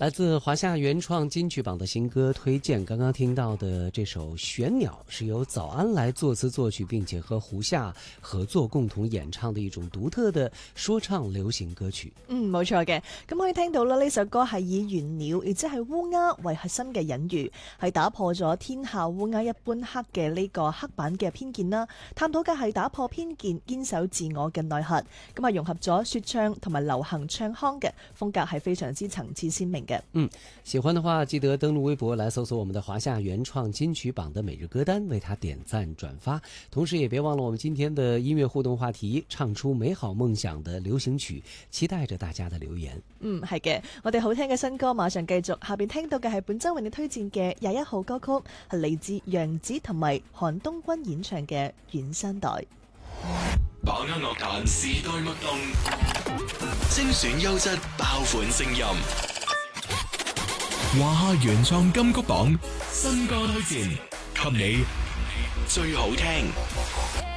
来自华夏原创金曲榜的新歌推荐，刚刚听到的这首《玄鸟》是由早安来作詞作曲，並且和胡夏合作共同演唱的一種獨特的說唱流行歌曲。 冇錯嘅。咁可以聽到啦，呢首歌係以玄鳥，亦即係烏鴉為核心嘅隱喻，係打破咗天下烏鴉一般黑嘅呢個黑板嘅偏見啦。探討嘅係打破偏見，堅守自我嘅內核。咁係融合咗說唱同埋流行唱腔嘅風格，係非常之層次鮮明嘅。 喜歡的話記得登錄微博來搜索我們的華夏原創金曲榜的每日歌單，為它點讚轉發。同時也別忘了我們今天的音樂互動話題，唱出美好夢想的流行曲，期待着大家的留言。 係嘅，我哋好聽嘅新歌馬上繼續，下邊聽到嘅係本周為你推薦嘅21號歌曲，係嚟自楊紫同埋韓東君演唱嘅《遠山代》。 把握樂壇時代脈動，精選優質爆款聲音。華夏原創金曲榜新歌推薦，給你最好聽。